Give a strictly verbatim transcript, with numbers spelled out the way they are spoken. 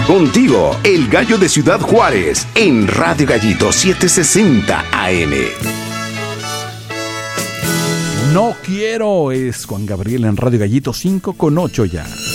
Contigo, el gallo de Ciudad Juárez, en Radio Gallito setecientos sesenta A M. No quiero, es Juan Gabriel en Radio Gallito cinco con ocho ya.